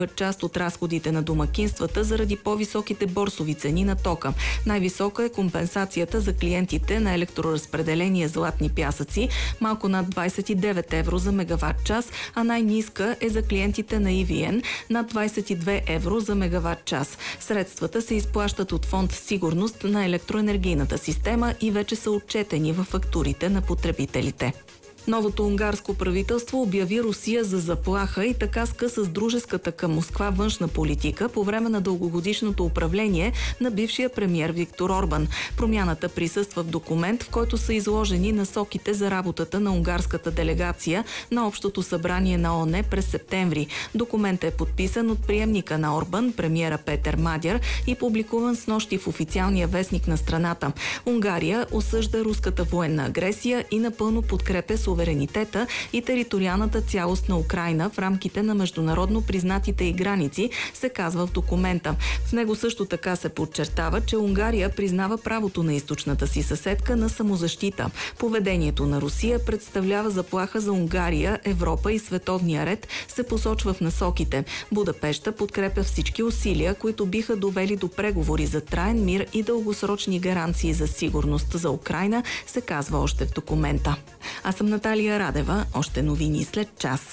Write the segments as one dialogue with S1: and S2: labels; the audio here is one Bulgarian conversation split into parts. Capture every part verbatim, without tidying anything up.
S1: част от разходите на домакинствата заради по-високите борсови цени на тока. Най-висока е компенсацията за клиентите на електроразпределение Златни пясъци, малко над двадесет и девет евро за мегаватт час, а най-ниска е за клиентите на и ви ен над двадесет и две евро за мегаватт час. Средствата се изплащат от фонд "Сигурност на електроенергийната система" и вече са отчетени във фактурите на потребителите. Новото унгарско правителство обяви Русия за заплаха и така скъса с дружеската към Москва външна политика по време на дългогодишното управление на бившия премиер Виктор Орбан. Промяната присъства в документ, в който са изложени насоките за работата на унгарската делегация на Общото събрание на ООН през септември. Документът е подписан от приемника на Орбан, премиера Петър Мадяр, и публикуван снощи в официалния вестник на страната. Унгария осъжда руската военна агресия и напълно подкрепя суверенитета и териториалната цялост на Украйна в рамките на международно признатите й граници, се казва в документа. В него също така се подчертава, че Унгария признава правото на източната си съседка на самозащита. Поведението на Русия представлява заплаха за Унгария, Европа и световния ред, се посочва в насоките. Будапеща подкрепя всички усилия, които биха довели до преговори за траен мир и дългосрочни гаранции за сигурност за Украйна, се казва още в документа. Аз съм Наталия Радева. Още новини след час.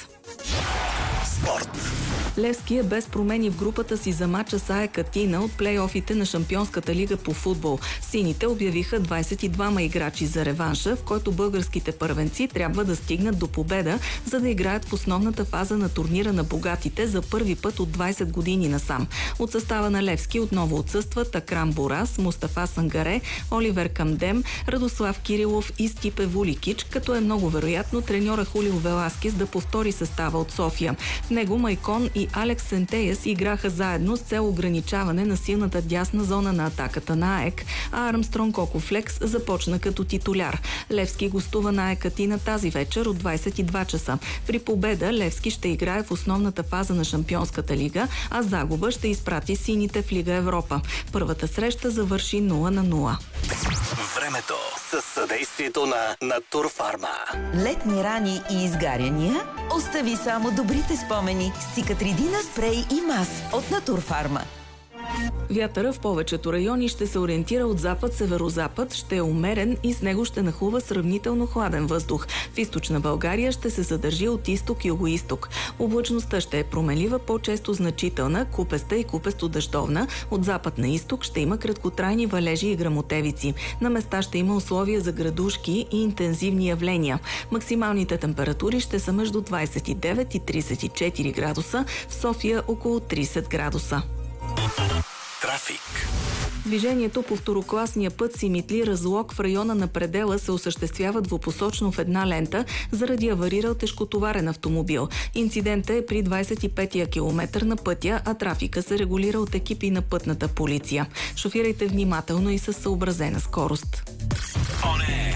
S2: Спорт.
S1: Левски е без промени в групата си за мача с АЕК Атина от плейофите на Шампионската лига по футбол. Сините обявиха двадесет и двама играчи за реванша, в който българските първенци трябва да стигнат до победа, за да играят в основната фаза на турнира на богатите за първи път от двадесет години насам. От състава на Левски отново отсъстват Акрам Борас, Мустафа Сангаре, Оливер Камдем, Радослав Кирилов и Стипе Вуликич, като е много вероятно треньора Хулио Веласкес да повтори състава от София. В него Майкон и Алекс Сентеяс играха заедно с цел ограничаване на силната дясна зона на атаката на АЕК, а Армстронг Кокофлекс започна като титуляр. Левски гостува на АЕК Атина тази вечер от двадесет и два часа. При победа Левски ще играе в основната фаза на Шампионската лига, а загуба ще изпрати сините в Лига Европа. Първата среща завърши нула на нула.
S2: Времето със съдействието на Натурфарма.
S3: Летни рани и изгаряния? Остави само добрите спомени с Цикатридина спрей и мас от Натурфарма.
S1: Вятъра в повечето райони ще се ориентира от запад-северозапад, ще е умерен и с него ще нахлува сравнително хладен въздух. В източна България ще се задържи от изток и югоизток. Облачността ще е променлива, по-често значителна, купеста и купесто-дъждовна. От запад на изток ще има краткотрайни валежи и гръмотевици. На места ще има условия за градушки и интензивни явления. Максималните температури ще са между двадесет и девет и тридесет и четири градуса, в София около тридесет градуса.
S2: Трафик.
S1: Движението по второкласния път Симитли Разлог в района на предела се осъществява двупосочно в една лента заради аварирал тежкотоварен автомобил. Инцидентът е при двадесет и петия километър на пътя, а трафика се регулира от екипи на пътната полиция. Шофирайте внимателно и със съобразена скорост.